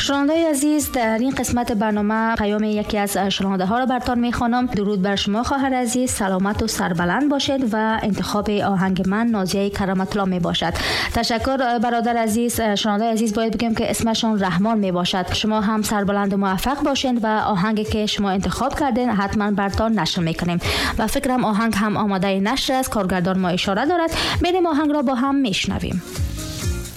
شنونده‌های عزیز، در این قسمت برنامه پیام یکی از شنونده‌ها را براتون می‌خوانم. درود بر شما خواهر عزیز، سلامت و سربلند باشید و انتخاب آهنگ من نازیه کرامت الله می باشد. تشکر برادر عزیز. شنونده عزیز باید بگم که اسمشون رحمان می باشد. شما هم سربلند و موفق باشین و آهنگی که شما انتخاب کردین حتما براتون نشر می‌کنیم و فکرم آهنگ هم آماده نشر است. کارگردان ما اشاره دارد. بریم آهنگ را با هم میشنویم.